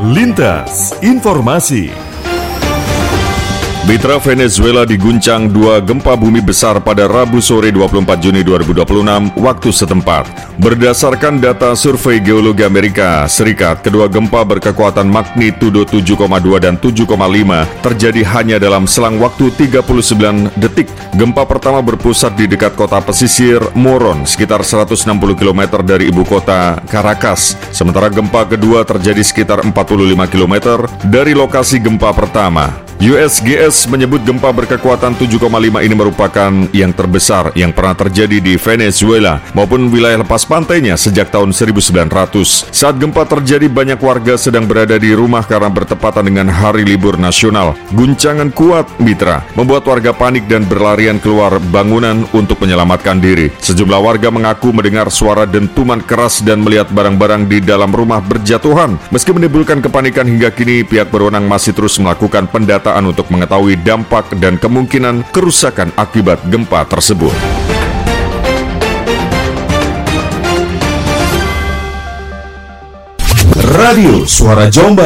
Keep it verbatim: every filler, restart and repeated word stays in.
Lintas Informasi. Mitra Venezuela diguncang dua gempa bumi besar pada Rabu sore dua puluh empat Juni dua ribu dua puluh enam waktu setempat. Berdasarkan data survei geologi Amerika Serikat, kedua gempa berkekuatan magnitudo tujuh koma dua dan tujuh koma lima terjadi hanya dalam selang waktu tiga puluh sembilan detik. Gempa pertama berpusat di dekat kota pesisir Moron, sekitar seratus enam puluh kilometer dari ibu kota Caracas. Sementara gempa kedua terjadi sekitar empat puluh lima kilometer dari lokasi gempa pertama. U S G S menyebut gempa berkekuatan tujuh koma lima ini merupakan yang terbesar yang pernah terjadi di Venezuela maupun wilayah lepas pantainya sejak tahun seribu sembilan ratus. Saat gempa terjadi, banyak warga sedang berada di rumah karena bertepatan dengan hari libur nasional. Guncangan kuat, mitra, membuat warga panik dan berlarian keluar bangunan untuk menyelamatkan diri. Sejumlah warga mengaku mendengar suara dentuman keras dan melihat barang-barang di dalam rumah berjatuhan. Meski menimbulkan kepanikan, hingga kini pihak berwenang masih terus melakukan pendataan untuk mengetahui dampak dan kemungkinan kerusakan akibat gempa tersebut. Radio Suara Jombang.